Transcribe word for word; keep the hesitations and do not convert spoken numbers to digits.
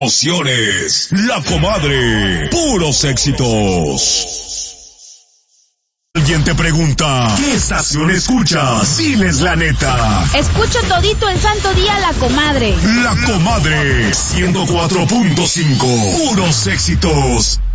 Opciones, La Comadre, puros éxitos. Alguien te pregunta, ¿qué estación escuchas? Diles la neta. Escucho todito el santo día La Comadre. La Comadre, ciento cuatro punto cinco, puros éxitos.